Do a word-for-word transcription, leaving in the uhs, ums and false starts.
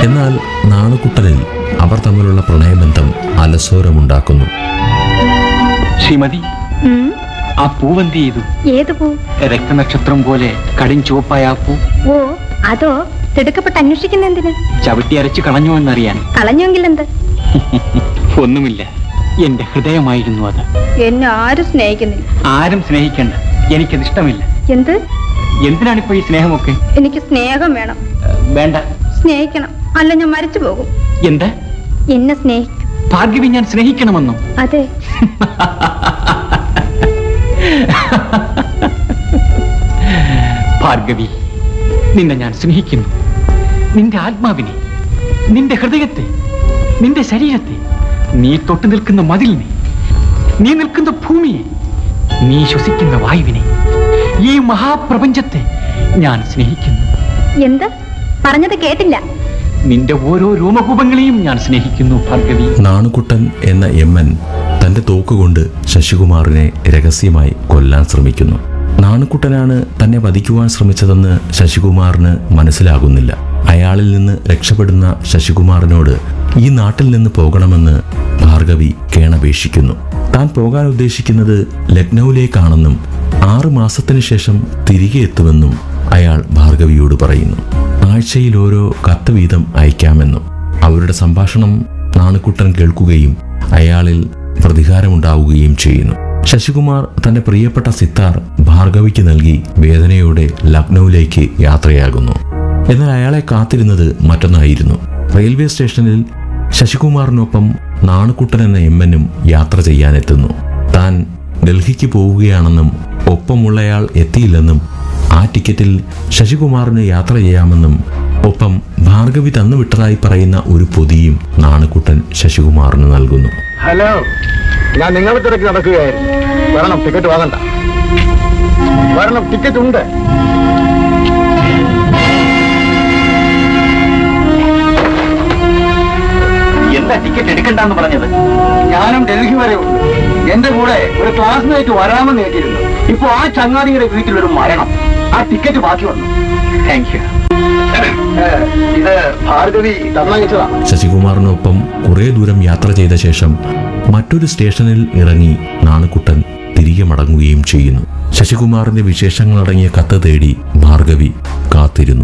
എന്നാൽ നാണുക്കുട്ടനിൽ അവർ തമ്മിലുള്ള പ്രണയബന്ധം അലസോരമുണ്ടാക്കുന്നു. ശ്രീമതി, ആ പൂവന്തി ചെയ്തു. ഏത് പൂ? രക്തനക്ഷത്രം പോലെ കടിൻ ചുവപ്പായ ആ പൂ. ഓ, അതോ? തിടുക്കപ്പെട്ട് അന്വേഷിക്കുന്ന എന്തിന്? ചവിട്ടി അരച്ച് കളഞ്ഞു എന്നറിയാൻ. കളഞ്ഞെങ്കിൽ എന്ത്? ഒന്നുമില്ല, എന്റെ ഹൃദയമായിരുന്നു അത്. എന്നെ ആരും സ്നേഹിക്കുന്നില്ല. ആരും സ്നേഹിക്കണ്ട, എനിക്കത് ഇഷ്ടമില്ല. എന്ത്? എന്തിനാണിപ്പോ ഈ സ്നേഹമൊക്കെ? എനിക്ക് സ്നേഹം വേണം. വേണ്ട. സ്നേഹിക്കണം, അല്ല ഞാൻ മരിച്ചു പോകും. എന്താ? എന്നെ സ്നേഹിക്കും. ഭാർഗവി, ഞാൻ സ്നേഹിക്കണമെന്നോ? അതെ. ഭാർഗവി, നിന്നെ ഞാൻ സ്നേഹിക്കുന്നു. നിന്റെ ആത്മാവിനെ, നിന്റെ ഹൃദയത്തെ, നിന്റെ ശരീരത്തെ, നീ തൊട്ടു നിൽക്കുന്ന മതിലിനെ, നീ നിൽക്കുന്ന ഭൂമിയെ, നീ ശ്വസിക്കുന്ന വായുവിനെ, ഈ മഹാപ്രപഞ്ചത്തെ ഞാൻ സ്നേഹിക്കുന്നു. എന്ത് പറഞ്ഞത് കേട്ടില്ല? നിന്റെ ഓരോ രോമകൂപങ്ങളെയും ഞാൻ സ്നേഹിക്കുന്നു ഭാർഗവി. നാണുക്കുട്ടൻ എന്ന എമ്മൻ തന്റെ തോക്കുകൊണ്ട് ശശികുമാറിനെ രഹസ്യമായി കൊല്ലാൻ ശ്രമിക്കുന്നു. നാണുക്കുട്ടനാണ് തന്നെ വധിക്കുവാൻ ശ്രമിച്ചതെന്ന് ശശികുമാറിന് മനസ്സിലാകുന്നില്ല. അയാളിൽ നിന്ന് രക്ഷപ്പെടുന്ന ശശികുമാറിനോട് ഈ നാട്ടിൽ നിന്ന് പോകണമെന്ന് ഭാർഗവി കേണപേക്ഷിക്കുന്നു. താൻ പോകാൻ ഉദ്ദേശിക്കുന്നത് ലക്നൌവിലേക്കാണെന്നും ആറു മാസത്തിനു ശേഷം തിരികെ എത്തുമെന്നും അയാൾ ഭാർഗവിയോട് പറയുന്നു. ആഴ്ചയിൽ ഓരോ കത്ത് വീതം അയക്കാമെന്നും. അവരുടെ സംഭാഷണം നാണുക്കുട്ടൻ കേൾക്കുകയും അയാളിൽ പ്രതികാരമുണ്ടാവുകയും ചെയ്യുന്നു. ശശികുമാർ തന്റെ പ്രിയപ്പെട്ട സിത്താർ ഭാർഗവിക്ക് നൽകി വേദനയോടെ ലക്നൌവിലേക്ക് യാത്രയാകുന്നു. എന്നാൽ അയാളെ കാത്തിരുന്നത് മറ്റൊന്നായിരുന്നു. റെയിൽവേ സ്റ്റേഷനിൽ ശശികുമാറിനൊപ്പം നാണുക്കുട്ടൻ എന്ന എമ്മനും യാത്ര ചെയ്യാനെത്തുന്നു. താൻ ഡൽഹിക്ക് പോവുകയാണെന്നും ഒപ്പമുള്ളയാൾ എത്തിയില്ലെന്നും ആ ടിക്കറ്റിൽ ശശികുമാറിന് യാത്ര ചെയ്യാമെന്നും ഒപ്പം ഭാർഗവി തന്നുവിട്ടതായി പറയുന്ന ഒരു പൊതിയും നാണുക്കുട്ടൻ ശശികുമാറിന് നൽകുന്നു. ഹലോ, ഞാൻ നിങ്ങളെ തിരക്ക് നടക്കുകയായിരുന്നു. വരണം, ടിക്കറ്റ് വാങ്ങണ്ട. വരണം, ടിക്കറ്റ് ഉണ്ട്. എന്താ ടിക്കറ്റ് എടുക്കണ്ടെന്ന് പറഞ്ഞത്? ഞാനും ഡൽഹി വരെ ഉണ്ട്. എന്റെ കൂടെ ഒരു ക്ലാസ്മേറ്റ് വരാമെന്ന് കേട്ടിരുന്നു. ഇപ്പൊ ആ ചങ്ങാതിയുടെ വീട്ടിലൊരു മരണം. ആ ടിക്കറ്റ് ബാക്കി വന്നു. Thank you. ഇത് ഭാർഗവി തന്നയച്ചതാണ്. ശശികുമാറിനൊപ്പം കുറെ ദൂരം യാത്ര ചെയ്ത ശേഷം മറ്റൊരു സ്റ്റേഷനിൽ ഇറങ്ങി നാണുക്കുട്ടൻ തിരികെ മടങ്ങുകയും ചെയ്യുന്നു. ശശികുമാറിന്റെ വിശേഷങ്ങളടങ്ങിയ കത്ത് തേടി ഭാർഗവി കാത്തിരുന്നു.